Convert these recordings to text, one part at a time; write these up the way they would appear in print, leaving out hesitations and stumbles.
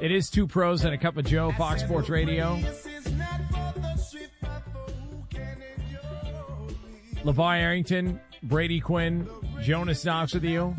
It is Two Pros and a Cup of Joe, Fox Sports Radio. LeVar Arrington, Brady Quinn, Jonas Knox with you.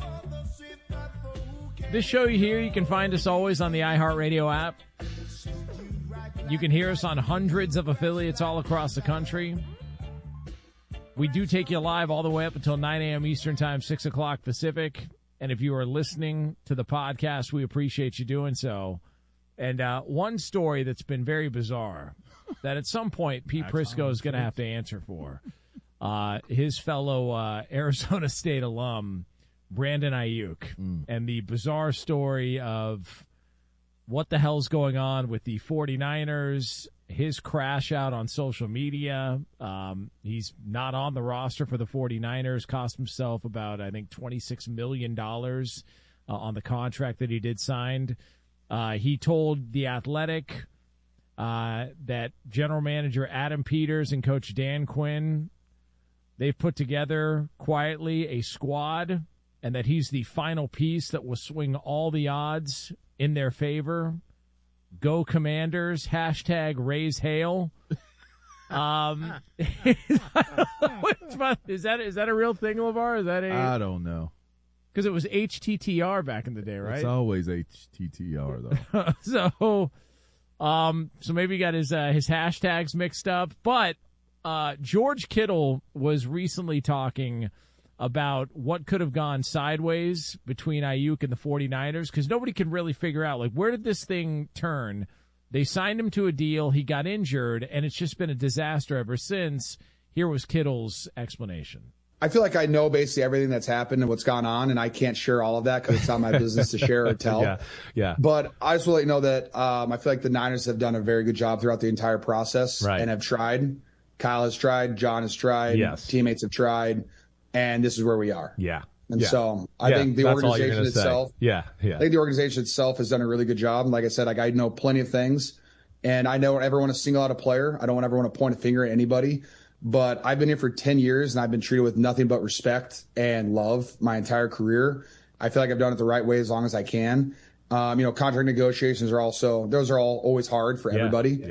This show you hear, you can find us always on the iHeartRadio app. You can hear us on hundreds of affiliates all across the country. We do take you live all the way up until 9 a.m. Eastern Time, 6 o'clock Pacific. And if you are listening to the podcast, we appreciate you doing so. And one story that's been very bizarre that at some point Pete Prisco is going to have to answer for. His fellow Arizona State alum, Brandon Ayuk, and the bizarre story of what the hell's going on with the 49ers, his crash out on social media. He's not on the roster for the 49ers, cost himself about, I think, $26 million on the contract that he did sign. He told The Athletic that general manager Adam Peters and coach Dan Quinn, they've put together quietly a squad, and that he's the final piece that will swing all the odds in their favor. Go Commanders, hashtag raise hail. Is that a real thing, LeVar? Is that I don't know. Because it was HTTR back in the day, right? It's always HTTR, though. So maybe he got his hashtags mixed up. But George Kittle was recently talking about what could have gone sideways between Ayuk and the 49ers, because nobody can really figure out, like, where did this thing turn? They signed him to a deal, he got injured, and it's just been a disaster ever since. Here was Kittle's explanation. I feel like I know basically everything that's happened and what's gone on, and I can't share all of that because it's not my business to share or tell. Yeah. But I just want to let you know that I feel like the Niners have done a very good job throughout the entire process and have tried. Kyle has tried. John has tried. Yes. Teammates have tried. And this is where we are. And so I think the organization itself, I think the organization itself has done a really good job. And like I said, I know plenty of things, and I don't ever want to single out a player. I don't ever want to point a finger at anybody, but I've been here for 10 years and I've been treated with nothing but respect and love my entire career. I feel like I've done it the right way as long as I can. Contract negotiations are always hard for everybody.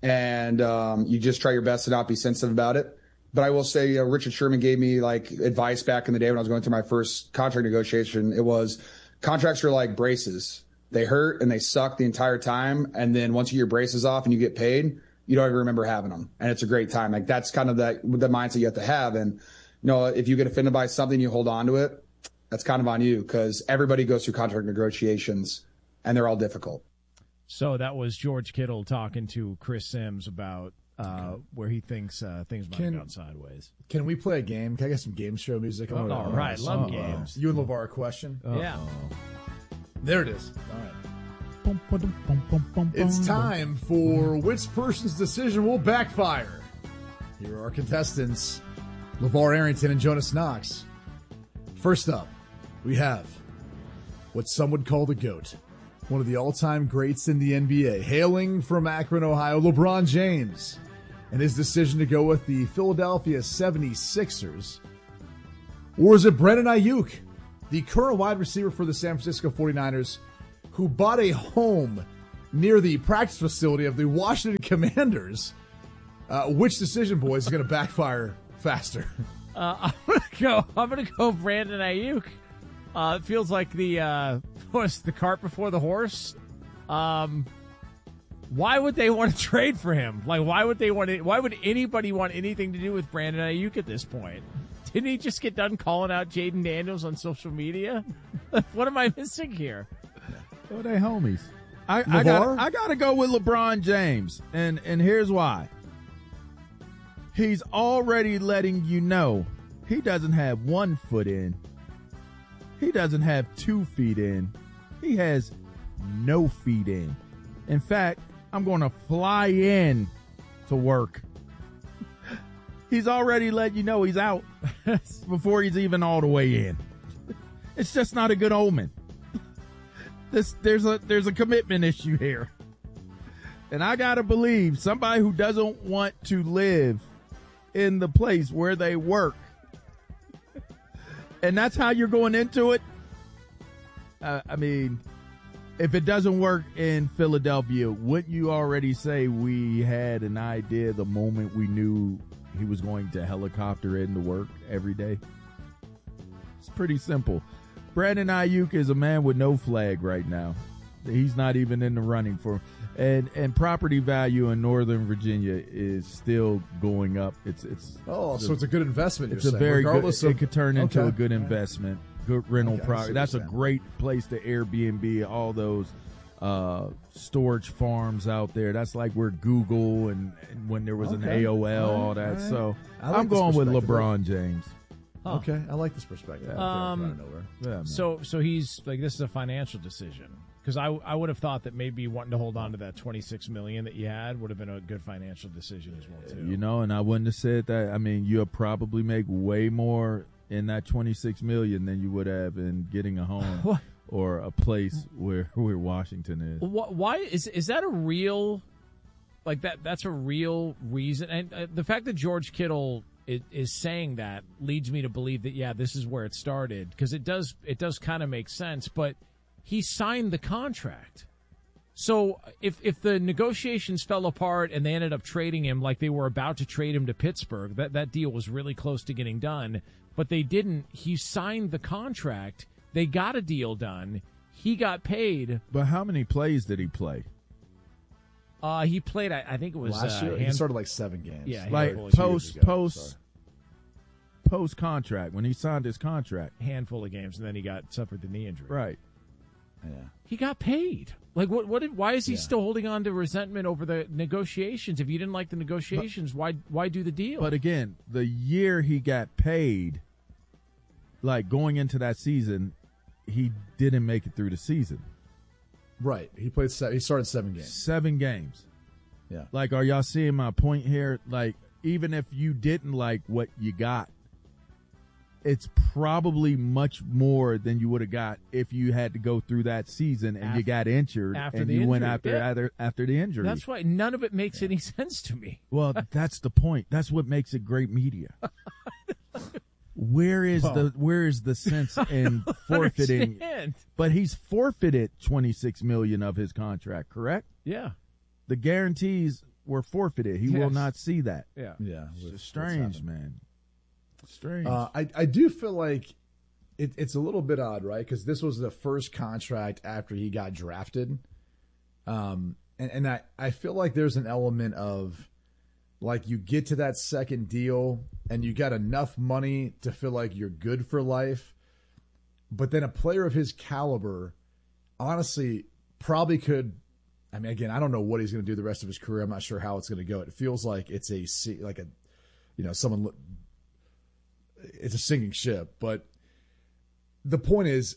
And you just try your best to not be sensitive about it. But I will say, Richard Sherman gave me advice back in the day when I was going through my first contract negotiation. It was, contracts are like braces. They hurt and they suck the entire time. And then once you get your braces off and you get paid, you don't even remember having them. And it's a great time. Like, that's kind of the mindset you have to have. And, if you get offended by something, you hold on to it. That's kind of on you, because everybody goes through contract negotiations and they're all difficult. So that was George Kittle talking to Chris Sims about where he thinks things might have gone sideways. Can we play a game? Can I get some game show music? All right, love games. You and LeVar, a question? Yeah. There it is. All right. It's time for which person's decision will backfire. Here are our contestants, LeVar Arrington and Jonas Knox. First up, we have what some would call the GOAT, one of the all-time greats in the NBA, hailing from Akron, Ohio, LeBron James, and his decision to go with the Philadelphia 76ers. Or is it Brandon Ayuk, the current wide receiver for the San Francisco 49ers, who bought a home near the practice facility of the Washington Commanders? Which decision, boys, is going to backfire faster? I'm gonna go Brandon Ayuk. It feels like the cart before the horse. Why would they want to trade for him? Like, why would anybody want anything to do with Brandon Ayuk at this point? Didn't he just get done calling out Jaden Daniels on social media? What am I missing here? Oh, they homies. I gotta go with LeBron James, and here's why. He's already letting you know he doesn't have 1 foot in. He doesn't have 2 feet in. He has no feet in. In fact, I'm going to fly in to work. He's already let you know he's out before he's even all the way in. It's just not a good omen. There's a commitment issue here. And I got to believe somebody who doesn't want to live in the place where they work, and that's how you're going into it. I mean, if it doesn't work in Philadelphia, wouldn't you already say we had an idea the moment we knew he was going to helicopter into work every day? It's pretty simple. Brandon Ayuk is a man with no flag right now. He's not even in the running for, and property value in Northern Virginia is still going up. So it's a good investment. It's a very good. It could turn into a good investment. Good rental property. That's a great place to Airbnb. All those storage farms out there. That's like where Google and when there was an AOL, all that. Right. So I'm going with LeBron James. Huh. Okay, I like this perspective. So he's like, this is a financial decision. Because I would have thought that maybe wanting to hold on to that $26 million that you had would have been a good financial decision as well too. And I wouldn't have said that. I mean, you'll probably make way more in that $26 million than you would have in getting a home or a place where Washington is. Why is that a real, like that's a real reason? And the fact that George Kittle is saying that leads me to believe that this is where it started, because it does kind of make sense, but. He signed the contract. So if the negotiations fell apart and they ended up trading him like they were about to trade him to Pittsburgh, that deal was really close to getting done, but they didn't. He signed the contract. They got a deal done. He got paid. But how many plays did he play? He played, I think it was last year. He started like 7 games. Yeah, like post contract when he signed his contract. Handful of games, and then he suffered the knee injury. Right. Yeah. He got paid. Like why is he still holding on to resentment over the negotiations? If you didn't like the negotiations, why do the deal? But again, the year he got paid, like going into that season, he didn't make it through the season. Right. He started 7 games. 7 games. Yeah. Like, are y'all seeing my point here? Like, even if you didn't like what you got, it's probably much more than you would have got if you had to go through that season and you got injured and you went after the injury. That's why none of it makes any sense to me. Well, that's the point. That's what makes it great media. Where is the sense in forfeiting? But he's forfeited $26 million of his contract, correct? Yeah. The guarantees were forfeited. He will not see that. Yeah. It's strange, man. Strange. I do feel like it's a little bit odd, right? Because this was the first contract after he got drafted. And I feel like there's an element of, like, you get to that second deal and you got enough money to feel like you're good for life. But then a player of his caliber, honestly, probably could. I mean, again, I don't know what he's going to do the rest of his career. I'm not sure how it's going to go. It feels like it's someone. It's a sinking ship, but the point is,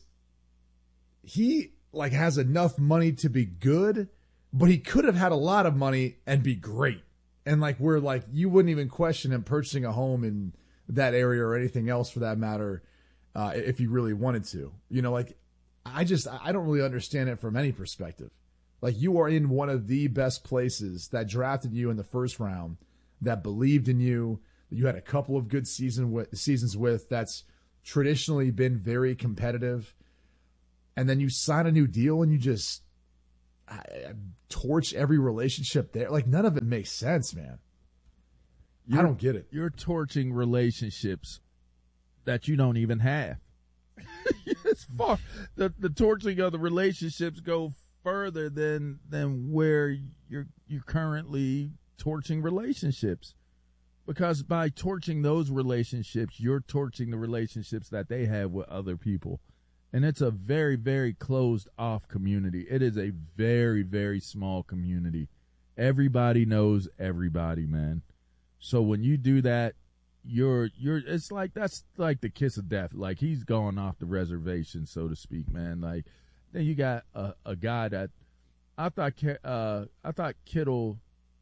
he has enough money to be good, but he could have had a lot of money and be great. And where you wouldn't even question him purchasing a home in that area or anything else for that matter, if he really wanted to. I don't really understand it from any perspective. You are in one of the best places that drafted you in the first round, that believed in you. You had a couple of good seasons with, that's traditionally been very competitive. And then you sign a new deal and you just torch every relationship there. None of it makes sense, man. I don't get it. You're torching relationships that you don't even have. It's far. The torching of the relationships go further than where you're currently torching relationships. Because by torching those relationships, you're torching the relationships that they have with other people. And it's a very, very closed off community. It is a very, very small community. Everybody knows everybody, man. So when you do that, it's like, that's like the kiss of death. Like, he's gone off the reservation, so to speak, man. Like, then you got a guy that I thought Kittle,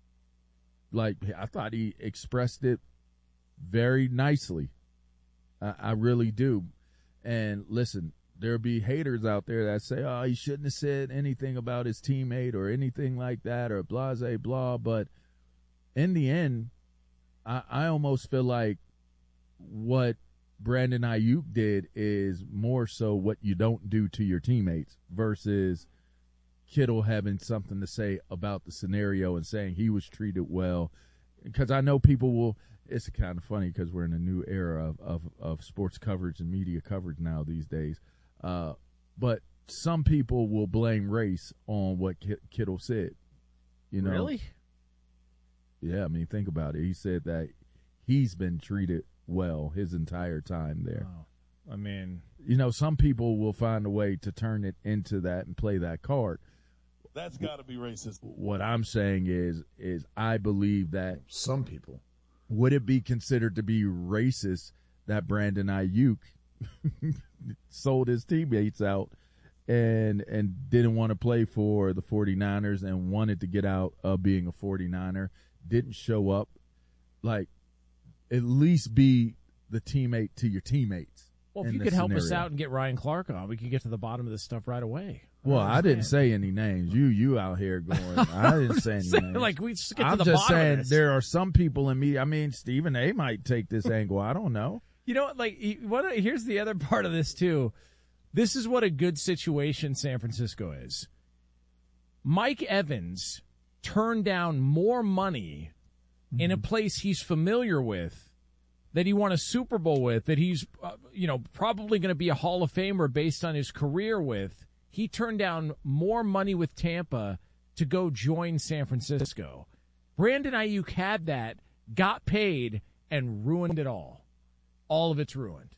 I thought he expressed it very nicely. I really do. And listen, there'll be haters out there that say, oh, he shouldn't have said anything about his teammate or anything like that, or blase, blah. But in the end, I almost feel like what Brandon Ayuk did is more so what you don't do to your teammates versus Kittle having something to say about the scenario and saying he was treated well. Because I know people will – it's kind of funny because we're in a new era of sports coverage and media coverage now these days. But some people will blame race on what Kittle said. You know? Really? Yeah, I mean, think about it. He said that he's been treated well his entire time there. Wow. I mean, you know, some people will find a way to turn it into that and play that card. That's got to be racist. What I'm saying is I believe that some people would it be considered to be racist that Brandon Ayuk sold his teammates out and didn't want to play for the 49ers and wanted to get out of being a 49er, didn't show up, like at least be the teammate to your teammates. Well, if you could help us out and get Ryan Clark on, we could get to the bottom of this stuff right away. Well, I didn't say any names. You out here going, I didn't say any names. Like, we just get to I'm the just bottom saying of this. there are some people in me. I mean, Stephen A. might take this angle. I don't know. You know what? Like, here's the other part of this, too. This is what a good situation San Francisco is. Mike Evans turned down more money in a place he's familiar with, that he won a Super Bowl with, that he's, probably going to be a Hall of Famer based on his career with. He turned down more money with Tampa to go join San Francisco. Brandon Ayuk had that, got paid, and ruined it all. All of it's ruined.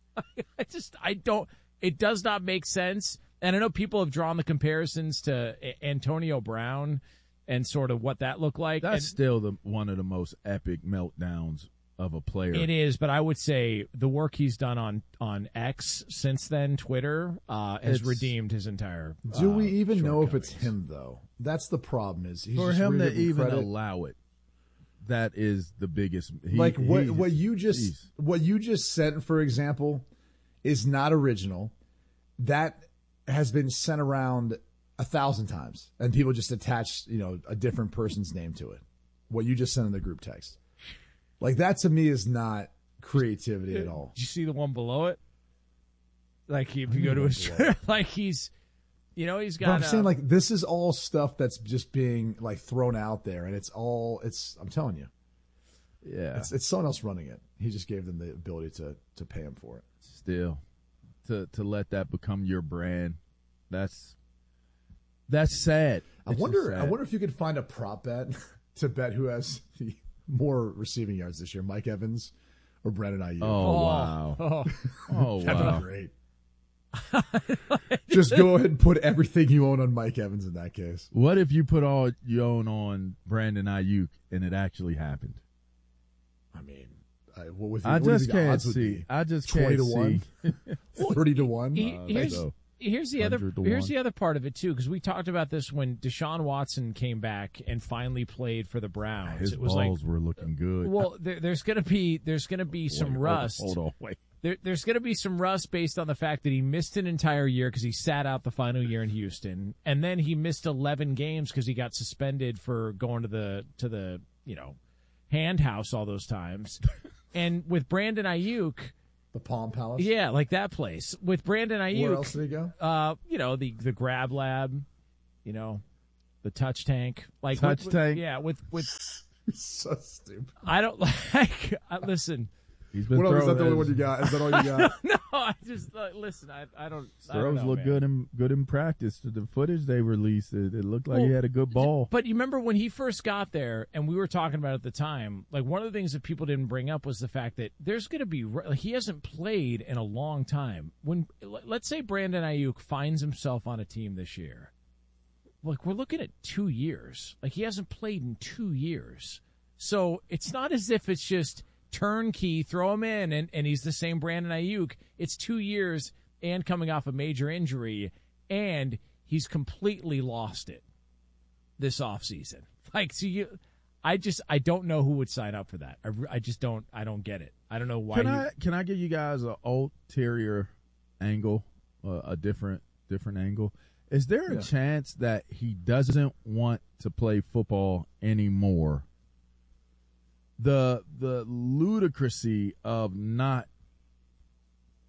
It does not make sense. And I know people have drawn the comparisons to Antonio Brown and sort of what that looked like. That's still one of the most epic meltdowns of a player. It is, but I would say the work he's done on X since then, Twitter, has redeemed his entire. Do we even know if it's him though? That's the problem. Is he's for just him really to even credit. Allow it? That is the biggest. What you just said, for example, is not original. That has been sent around 1,000 times, and people just attach a different person's name to it. What you just sent in the group text. Like, that to me is not creativity at all. Did you see the one below it? Like, if you go to his, like he's got. But I'm saying, like, this is all stuff that's just being like thrown out there, and I'm telling you, yeah, it's someone else running it. He just gave them the ability to pay him for it. Still, to let that become your brand, that's sad. I wonder if you could find a prop bet to bet who has the more receiving yards this year, Mike Evans or Brandon Ayuk. Oh, wow. Oh, That'd wow. be great. Just go ahead and put everything you own on Mike Evans in that case. What if you put all you own on Brandon Ayuk and it actually happened? I mean, I just can't see. 20 to 1, 30 to 1. Here's the other part of it too, because we talked about this when Deshaun Watson came back and finally played for the Browns. His balls were looking good. Well, there's gonna be some rust. Hold on, wait. There's going to be some rust based on the fact that he missed an entire year because he sat out the final year in Houston, and then he missed 11 games because he got suspended for going to the hand house all those times. And with Brandon Ayuk, the Palm Palace, yeah, like that place. With Brandon Ayuk, where else did he go? The Grab Lab, the Touch Tank, like Tank, yeah, with. So stupid. I don't like. Listen. He's been what else? Is that the only one you got? Is that all you got? No, I just listen. I don't. Throws look good in practice. The footage they released, it looked like he had a good ball. But you remember when he first got there, and we were talking about it at the time. Like, one of the things that people didn't bring up was the fact that there's going to be he hasn't played in a long time. When let's say Brandon Ayuk finds himself on a team this year, like we're looking at 2 years. Like he hasn't played in 2 years, so it's not as if it's just turnkey, throw him in, and he's the same Brandon Ayuk. It's 2 years and coming off a major injury, and he's completely lost it this offseason. Like, so I don't know who would sign up for that. I just don't. I don't get it. I don't know why. Can I give you guys an ulterior angle, a different angle? Is there a chance that he doesn't want to play football anymore? The ludicrousy of not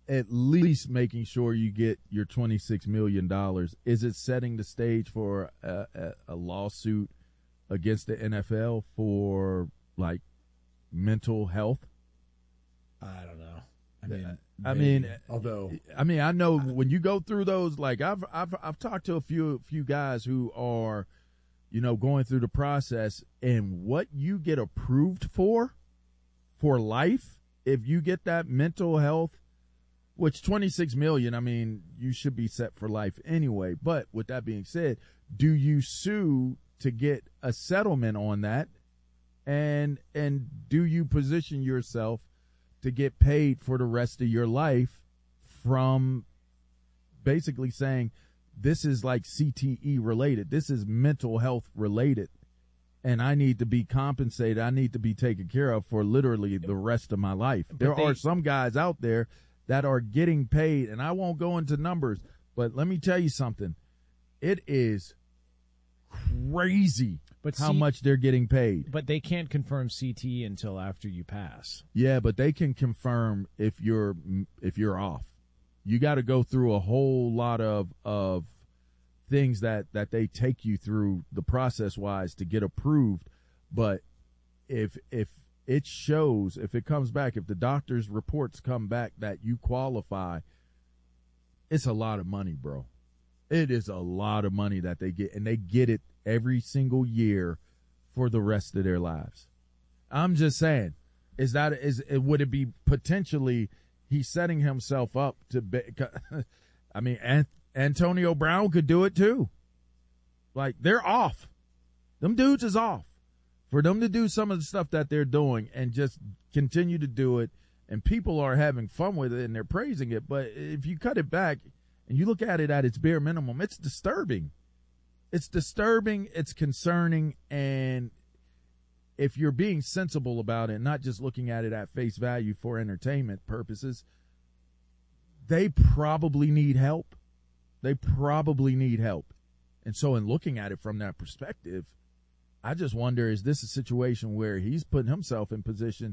at least making sure you get your $26 million. Is it setting the stage for a lawsuit against the NFL for like mental health? I don't know. I know when you go through those, like I've talked to a few guys who are, going through the process, and what you get approved for life, if you get that mental health, which 26 million, you should be set for life anyway. But with that being said, do you sue to get a settlement on that? And do you position yourself to get paid for the rest of your life from basically saying this is like CTE related, this is mental health related, and I need to be compensated, I need to be taken care of for literally the rest of my life. There are some guys out there that are getting paid, and I won't go into numbers, but let me tell you something. It is crazy how much they're getting paid. But they can't confirm CTE until after you pass. Yeah, but they can confirm if you're off. You got to go through a whole lot of things that they take you through the process-wise to get approved. But if it shows, if it comes back, if the doctor's reports come back that you qualify, it's a lot of money, bro. It is a lot of money that they get, and they get it every single year for the rest of their lives. I'm just saying, would it be potentially he's setting himself up to be, Antonio Brown could do it too. Like, they're off. Them dudes is off. For them to do some of the stuff that they're doing and just continue to do it, and people are having fun with it and they're praising it, but if you cut it back and you look at it at its bare minimum, it's disturbing. It's disturbing, it's concerning, and if you're being sensible about it, not just looking at it at face value for entertainment purposes, they probably need help. They probably need help. And so in looking at it from that perspective, I just wonder, is this a situation where he's putting himself in position?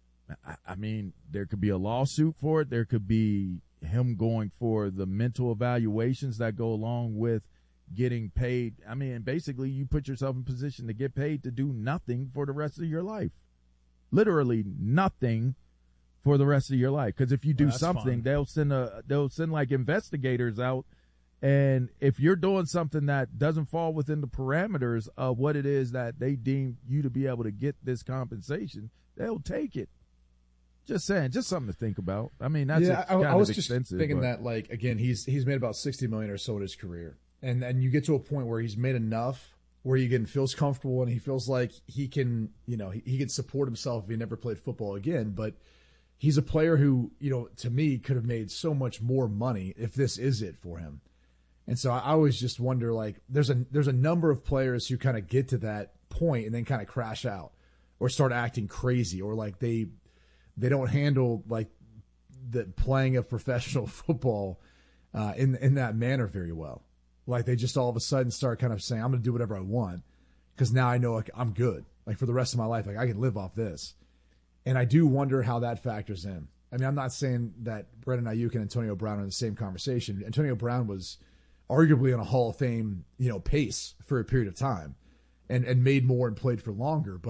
There could be a lawsuit for it. There could be him going for the mental evaluations that go along with getting paid. Basically, you put yourself in position to get paid to do nothing for the rest of your life. Literally nothing for the rest of your life. Because if you do something, they'll send like investigators out. And if you're doing something that doesn't fall within the parameters of what it is that they deem you to be able to get this compensation, they'll take it. Just saying, just something to think about. I was just thinking that, like, again, he's made about $60 million or so in his career, and you get to a point where he's made enough where he feels comfortable and he feels like he can, he can support himself if he never played football again. But he's a player who, to me, could have made so much more money if this is it for him. And so I always just wonder, like, there's a number of players who kind of get to that point and then kind of crash out or start acting crazy, or like they don't handle like the playing of professional football in that manner very well. Like, they just all of a sudden start kind of saying, I'm going to do whatever I want because now I know, like, I'm good. Like, for the rest of my life, like, I can live off this. And I do wonder how that factors in. I'm not saying that Brandon Ayuk and Antonio Brown are in the same conversation. Antonio Brown was arguably on a Hall of Fame, pace for a period of time and made more and played for longer. But